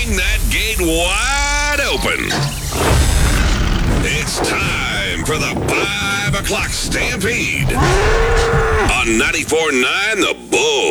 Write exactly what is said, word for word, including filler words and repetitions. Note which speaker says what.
Speaker 1: swing that gate wide open. It's time for the five o'clock Stampede on ninety-four point nine The Bull.